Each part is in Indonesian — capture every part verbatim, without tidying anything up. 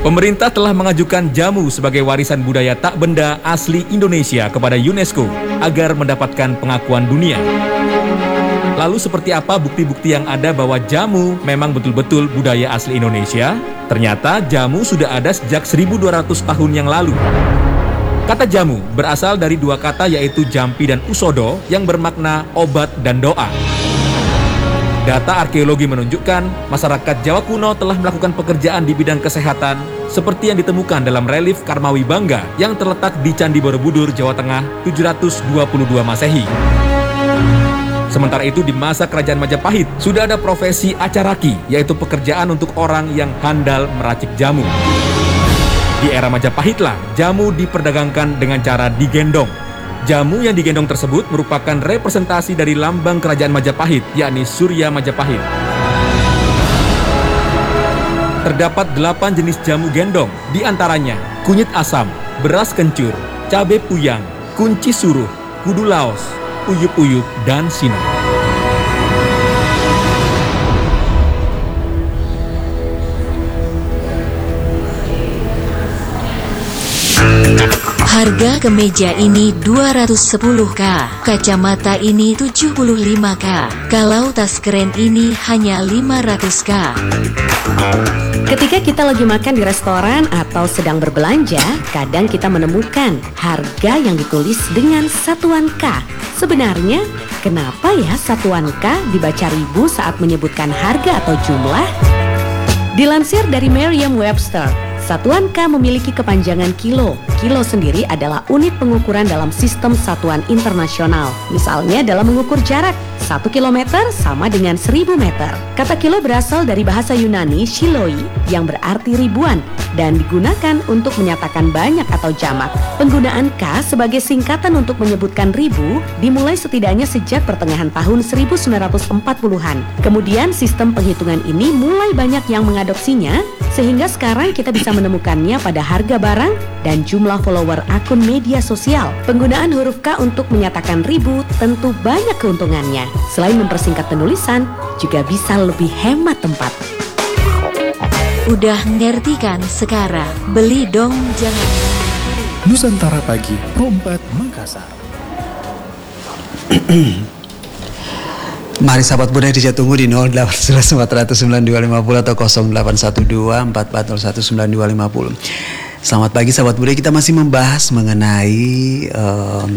Pemerintah telah mengajukan jamu sebagai warisan budaya tak benda asli Indonesia kepada UNESCO agar mendapatkan pengakuan dunia. Lalu seperti apa bukti-bukti yang ada bahwa jamu memang betul-betul budaya asli Indonesia? Ternyata jamu sudah ada sejak seribu dua ratus tahun yang lalu. Kata jamu berasal dari dua kata yaitu jampi dan usodo yang bermakna obat dan doa. Data arkeologi menunjukkan masyarakat Jawa kuno telah melakukan pekerjaan di bidang kesehatan seperti yang ditemukan dalam relief Karmawi Bangga yang terletak di Candi Borobudur, Jawa Tengah tujuh ratus dua puluh dua Masehi. Sementara itu di masa Kerajaan Majapahit sudah ada profesi acaraki, yaitu pekerjaan untuk orang yang handal meracik jamu. Di era Majapahitlah jamu diperdagangkan dengan cara digendong. Jamu yang digendong tersebut merupakan representasi dari lambang Kerajaan Majapahit, yakni Surya Majapahit. Terdapat delapan jenis jamu gendong, di antaranya kunyit asam, beras kencur, cabai puyang, kunci suruh, kudu laos, uyup-uyup, dan sinong. Harga kemeja ini dua ratus sepuluh ribu, kacamata ini tujuh puluh lima ribu, kalau tas keren ini hanya lima ratus ribu. Ketika kita lagi makan di restoran atau sedang berbelanja, kadang kita menemukan harga yang ditulis dengan satuan K. Sebenarnya, kenapa ya satuan K dibaca ribu saat menyebutkan harga atau jumlah? Dilansir dari Merriam-Webster, satuan K memiliki kepanjangan kilo. Kilo sendiri adalah unit pengukuran dalam sistem satuan internasional. Misalnya dalam mengukur jarak, satu kilometer sama dengan seribu meter. Kata kilo berasal dari bahasa Yunani shiloi yang berarti ribuan dan digunakan untuk menyatakan banyak atau jamak. Penggunaan K sebagai singkatan untuk menyebutkan ribu dimulai setidaknya sejak pertengahan tahun seribu sembilan ratus empat puluhan. Kemudian sistem penghitungan ini mulai banyak yang mengadopsinya sehingga sekarang kita bisa menemukannya pada harga barang dan jumlah follower akun media sosial. Penggunaan huruf K untuk menyatakan ribu tentu banyak keuntungannya. Selain mempersingkat penulisan, juga bisa lebih hemat tempat. Udah ngerti kan sekarang? Beli dong, jangan. Nusantara Pagi, Pro empat Makassar. Mari sahabat budaya dijat tunggu di nol delapan satu satu empat nol sembilan dua lima nol atau nol delapan satu dua empat empat nol satu sembilan dua lima nol. Selamat pagi sahabat budaya, kita masih membahas mengenai um,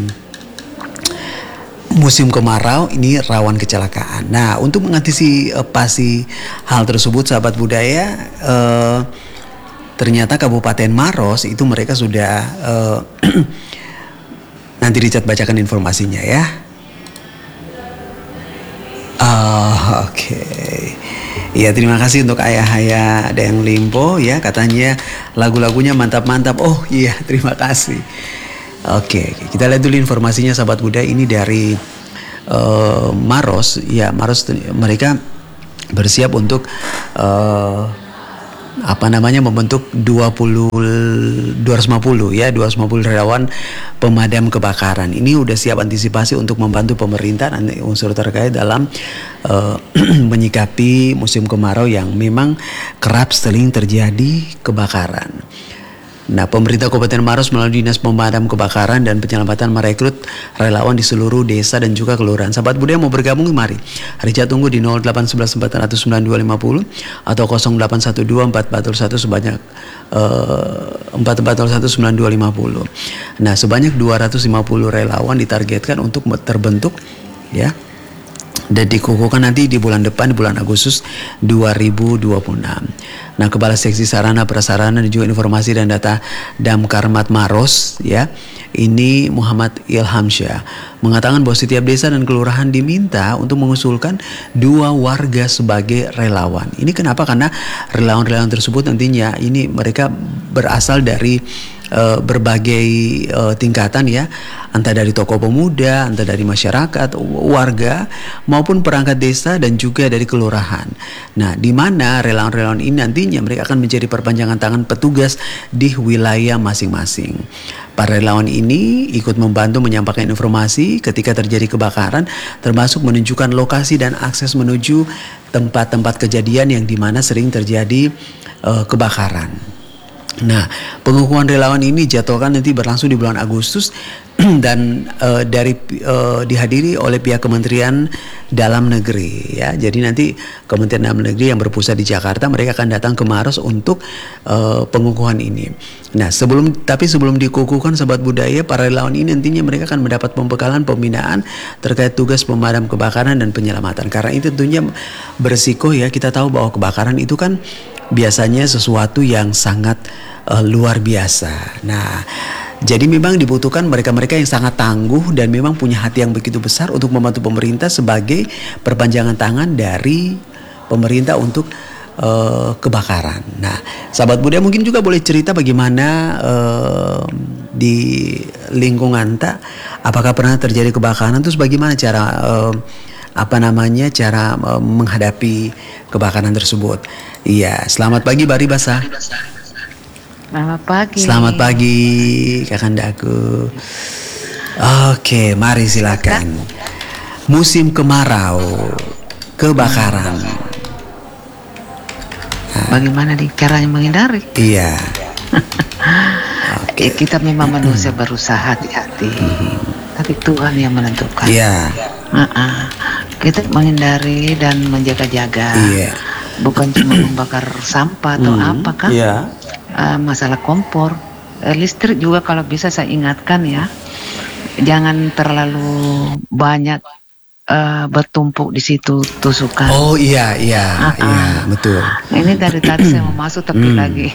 musim kemarau ini rawan kecelakaan. Nah, untuk mengantisipasi hal tersebut sahabat budaya, uh, ternyata Kabupaten Maros itu mereka sudah uh, nanti Richard bacakan informasinya ya. Oh, oke. Okay. Ya, terima kasih untuk Ayah-ayah Dayang Limpo ya, katanya lagu-lagunya mantap-mantap. Oh iya, terima kasih. Oke, okay, kita lihat dulu informasinya sahabat budaya ini dari uh, Maros. Ya, Maros mereka bersiap untuk uh, apa namanya membentuk dua puluh dua ratus lima puluh ya dua ratus lima puluh relawan pemadam kebakaran. Ini udah siap antisipasi untuk membantu pemerintah dan unsur terkait dalam uh, menyikapi musim kemarau yang memang kerap sering terjadi kebakaran. Nah, pemerintah Kabupaten Maros melalui Dinas Pemadam Kebakaran dan Penyelamatan merekrut relawan di seluruh desa dan juga kelurahan. Sahabat budaya mau bergabung, mari. Richard tunggu di nol delapan satu satu empat nol sembilan dua lima nol atau nol delapan satu dua empat empat nol satu sebanyak uh, empat empat nol satu sembilan dua lima nol. Nah, sebanyak dua ratus lima puluh relawan ditargetkan untuk terbentuk ya. Dan dikukuhkan nanti di bulan depan, di bulan Agustus dua ribu dua puluh enam. Nah, Kepala Seksi Sarana Prasarana dan juga Informasi dan Data Damkarmat Maros ya, ini Muhammad Ilhamsyah mengatakan bahwa setiap desa dan kelurahan diminta untuk mengusulkan dua warga sebagai relawan. Ini kenapa? Karena relawan-relawan tersebut nantinya ini mereka berasal dari Uh, berbagai uh, tingkatan ya, entah dari tokoh pemuda, entah dari masyarakat, warga maupun perangkat desa dan juga dari kelurahan. Nah, di mana relawan-relawan ini nantinya mereka akan menjadi perpanjangan tangan petugas di wilayah masing-masing. Para relawan ini ikut membantu menyampaikan informasi ketika terjadi kebakaran, termasuk menunjukkan lokasi dan akses menuju tempat-tempat kejadian yang di mana sering terjadi uh, kebakaran. Nah, pengukuhan relawan ini jadwalkan nanti berlangsung di bulan Agustus dan uh, dari uh, dihadiri oleh pihak Kementerian Dalam Negeri ya. Jadi nanti Kementerian Dalam Negeri yang berpusat di Jakarta mereka akan datang ke Maros untuk uh, pengukuhan ini. Nah, sebelum tapi sebelum dikukuhkan Sobat Budaya, para relawan ini nantinya mereka akan mendapat pembekalan pembinaan terkait tugas pemadam kebakaran dan penyelamatan. Karena itu tentunya beresiko ya, kita tahu bahwa kebakaran itu kan biasanya sesuatu yang sangat uh, luar biasa. Nah, jadi memang dibutuhkan mereka-mereka yang sangat tangguh dan memang punya hati yang begitu besar untuk membantu pemerintah sebagai perpanjangan tangan dari pemerintah untuk uh, kebakaran. Nah, sahabat budaya mungkin juga boleh cerita bagaimana uh, di lingkungan tak, apakah pernah terjadi kebakaran, terus bagaimana cara uh, apa namanya cara uh, menghadapi kebakaran tersebut. Iya, selamat pagi Bari Basah. Selamat pagi. Selamat pagi Kakandaku. Oke, mari silakan. Musim kemarau, kebakaran. Nah, bagaimana di caranya menghindari? Iya. Okay. Kita memang manusia berusaha hati-hati, hmm. tapi Tuhan yang menentukan. Iya. Uh-uh. Kita menghindari dan menjaga-jaga. Iya. Bukan cuma membakar sampah atau hmm. apa kan? Iya. Uh, masalah kompor, uh, listrik juga kalau bisa saya ingatkan ya, jangan terlalu banyak uh, bertumpuk di situ tusukan. Oh iya iya uh-uh. iya betul. Ini dari tadi saya mau masuk tapi hmm. lagi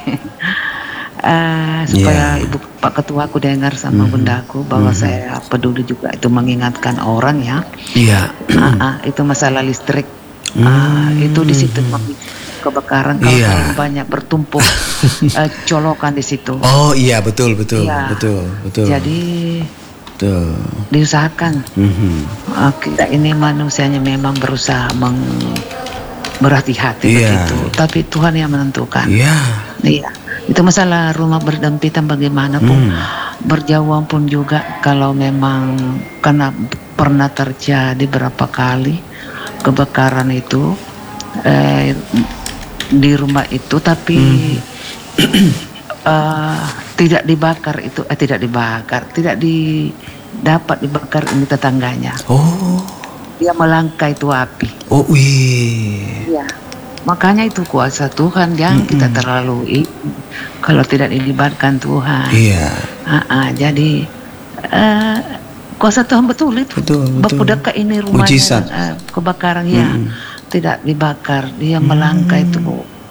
uh, supaya yeah. Ibu Pak Ketua aku dengar sama hmm. bundaku bahwa hmm. saya peduli juga itu mengingatkan orang ya. Iya. Yeah. uh-uh, itu masalah listrik. Hmm. Uh, itu di situ kebakaran kalau iya. terlalu banyak bertumpuk uh, colokan di situ. Oh iya betul betul ya. betul betul. Jadi betul. Diusahakan. Mm-hmm. Uh, kita ini manusianya memang berusaha meng berhati-hati yeah. begitu. Tapi Tuhan yang menentukan. Iya. Yeah. Iya. Itu masalah rumah berdempitan bagaimanapun, mm. berjauhan pun juga kalau memang karena pernah terjadi berapa kali kebakaran itu eh, di rumah itu tapi hmm. uh, tidak dibakar itu eh, tidak dibakar tidak di dapat dibakar ini tetangganya. Oh, dia melangkah itu api. Oh wih. Ya, makanya itu kuasa Tuhan, jangan mm-mm. kita terlalu kalau tidak dilibatkan Tuhan. Iya. Uh-uh, jadi uh, kuasa Tuhan betul itu. Betul, betul. Bapak ini rumahnya uh, kebakaran hmm. ya tidak dibakar, dia hmm. melangkah itu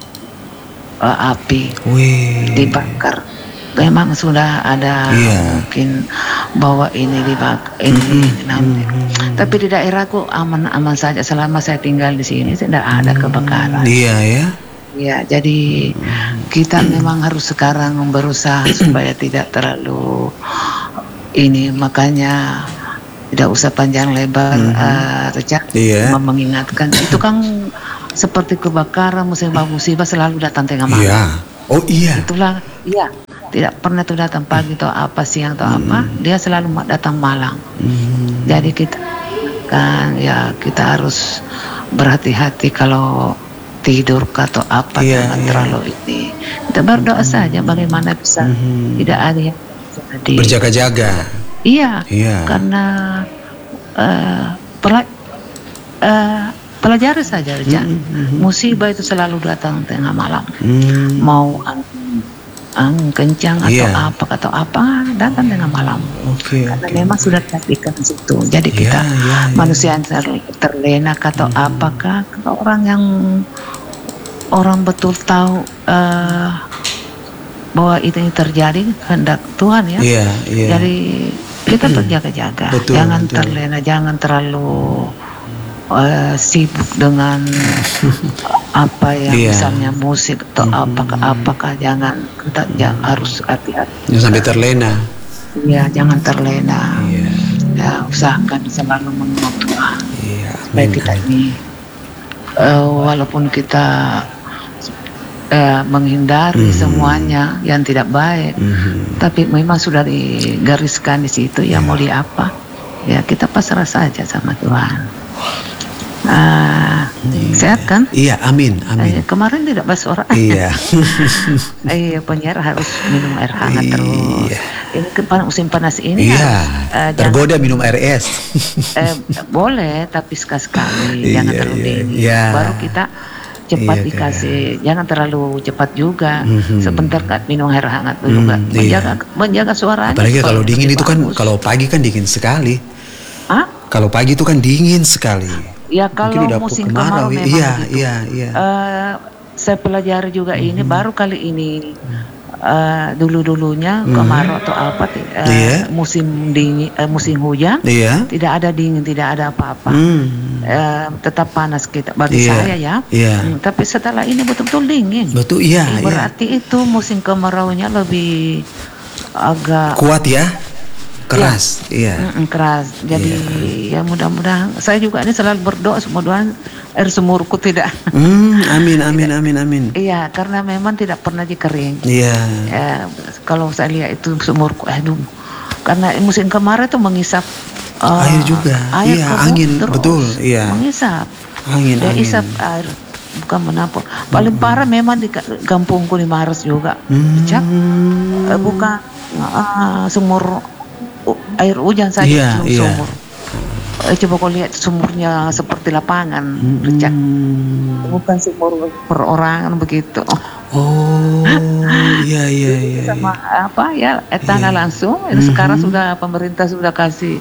uh, api Wih. dibakar. Memang sudah ada yeah. mungkin bahwa ini dibakar, ini, hmm. ini nanti. Hmm. Tapi di daerahku aman-aman saja selama saya tinggal di sini tidak ada kebakaran. Iya ya. Ya, jadi hmm. kita memang harus sekarang berusaha supaya tidak terlalu ini, makanya tidak usah panjang lebar mm-hmm. uh, yeah. mengingatkan itu kan seperti kebakaran musibah-musibah selalu datang tengah malam. Yeah. Oh iya. Itulah iya, tidak pernah tuh datang pagi atau apa siang atau mm-hmm. apa, dia selalu datang malam. Mm-hmm. Jadi kita kan ya kita harus berhati-hati kalau tidur atau apa yeah, jangan yeah. terlalu ini. Kita berdoa mm-hmm. saja bagaimana bisa mm-hmm. tidak ada yang jadi berjaga-jaga. Iya, iya. Karena uh, pela, uh, pelajari saja, mm-hmm. musibah itu selalu datang tengah malam. Mm. Mau angin, angin kencang atau yeah. apa atau apa datang tengah malam. Okay, Karena okay. memang sudah ditakdirkan situ. Jadi yeah, kita yeah, yeah. manusia yang ter, terlena atau mm-hmm. apakah kalau orang yang orang betul tahu. Uh, bahwa itu terjadi kehendak Tuhan ya. Yeah, yeah. Jadi kita berjaga-jaga, betul, jangan betul. terlena, jangan terlalu uh, sibuk dengan apa yang yeah. misalnya musik atau mm-hmm. apakah apakah jangan kita jangan, harus hati-hati. Jangan sampai terlena. Iya, jangan terlena. Yeah. Ya, usahakan selalu mengingat Tuhan. Yeah. Supaya kita ini uh, walaupun kita Uh, menghindari mm-hmm. semuanya yang tidak baik, mm-hmm. tapi memang sudah digariskan di situ ya yeah. mau di apa ya kita pasrah saja sama Tuhan. Uh, iya. Sehat kan? Iya, amin, amin. Eh, kemarin tidak bersuara. Iya. Iya, penyiar harus minum air hangat Iya. terus. Ini kan musim panas ini. Iya. Harus, uh, Tergoda jangan, minum air es. eh, boleh, tapi sekali-sekali. Iya, Jangan terlalu iya, dingin. iya. Baru kita cepat Iya, dikasih. Jangan terlalu cepat juga. Mhm. Sebentar kan minum air hangat juga. Mhm, menjaga iya. menjaga suaranya. Apalagi kalau supaya dingin lebih itu kan, bagus. kalau pagi kan dingin sekali. Hah? Kalau pagi itu kan dingin sekali. Ya Mungkin kalau udah musim kemarau, kemarau ya. memang Iya, begitu. iya, iya. Eh, saya pelajari juga ini baru kali ini, eh, dulu-dulunya Mhm. kemarau atau apa ti- eh, Iya. musim dingin, eh, musim hujan Iya. tidak ada dingin, tidak ada apa-apa. Hmm. Eh, tetap panas kita bagi Iya, saya ya. iya. Hmm, tapi setelah ini betul-betul dingin. Betul, iya, Eh, iya. berarti itu musim kemaraunya lebih agak Kuat ya, keras, iya. Mm-mm, keras. Jadi ya mudah-mudahan saya juga ini selalu berdoa mudah-mudahan air sumurku tidak. Hmm, amin, amin, amin, amin. Iya, karena memang tidak pernah dikering. Iya. Ya, kalau saya lihat itu sumurku, aduh, karena musim kemarau itu mengisap uh, Air juga, air iya, ke angin, terus, betul, iya. mengisap. Angin, Dia angin. isap air, bukan menampung. Paling parah memang di ka- kampungku di Maros juga, Hmm. Cak. Eh, bukan uh, sumur uh, air hujan saja, Iya, belum iya. sumur. Eh, coba kau lihat sumurnya seperti lapangan, Hmm. Cak. Bukan sumur perorangan begitu. Oh, iya, iya, iya. Sama apa ya eh, tanah Iya. langsung. Itu sekarang sudah pemerintah sudah kasih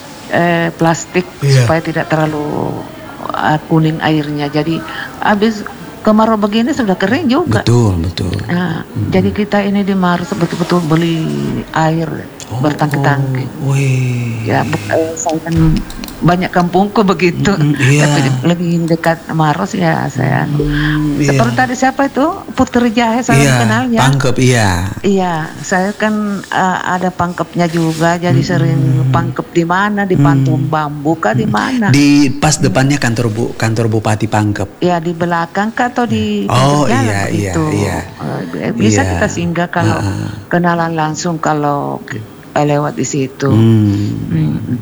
eh, plastik Iya. supaya tidak terlalu eh, kuning airnya. Jadi habis kemarau begini sudah kering juga. Betul, betul. Nah, jadi kita ini di Maros betul-betul beli air bertangki-tangki. Oh, wih. Ya, bu- eh, saya kan banyak kampungku begitu. Mm, iya. Tapi di- lebih dekat Maros ya saya. Hmm, iya. Seperti tadi siapa itu Putri Jahe saya Iya, kenalnya. Pangkep, iya. Iya, saya kan uh, ada pangkepnya juga, jadi sering pangkep di mana, di Pantung Bambu kah di mana? Di pas depannya kantor bu kantor Bupati Pangkep. Ya di belakang kah atau di Oh, pinggir jalan iya, begitu. iya, Eh, bisa Iya. kita singgah kalau Ah. kenalan langsung kalau ke- eh, lewat di situ. Hmm. Hmm.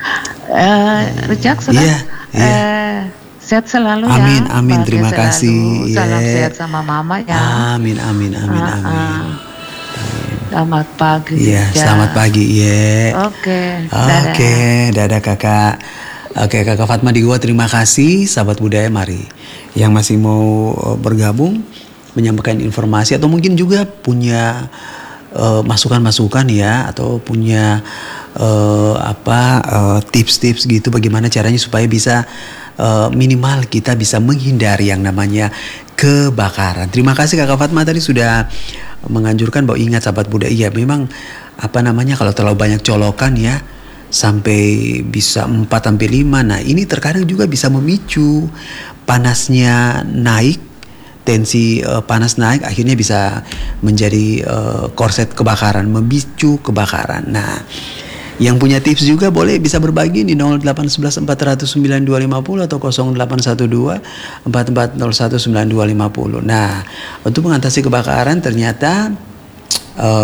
Eh, Richard sudah. Iya, iya. Eh, sehat selalu ya. Amin, amin. Bahagia Terima selalu. kasih. Salam Iya. sehat sama mama ya. Amin, amin, amin, Ah, amin. ah. Selamat pagi. Iya, Richard. selamat pagi, iya. Oke. dadah. Oke, dadah kakak. Oke, kakak Fatma di gua, terima kasih. Sahabat budaya, mari yang masih mau eh, bergabung menyampaikan informasi atau mungkin juga punya eh, masukan-masukan ya, atau punya eh, apa eh, tips-tips gitu bagaimana caranya supaya bisa eh, minimal kita bisa menghindari yang namanya kebakaran. Terima kasih kakak Fatma tadi sudah menganjurkan bahwa ingat sahabat budaya, ya memang apa namanya kalau terlalu banyak colokan ya sampai bisa empat sampai lima. Nah, ini terkadang juga bisa memicu panasnya naik, tensi uh, panas naik, akhirnya bisa menjadi uh, korset kebakaran, memicu kebakaran. Nah, yang punya tips juga boleh bisa berbagi di nol delapan satu satu empat nol sembilan dua lima nol atau nol delapan satu dua empat empat nol satu sembilan dua lima nol. Nah, untuk mengatasi kebakaran ternyata uh,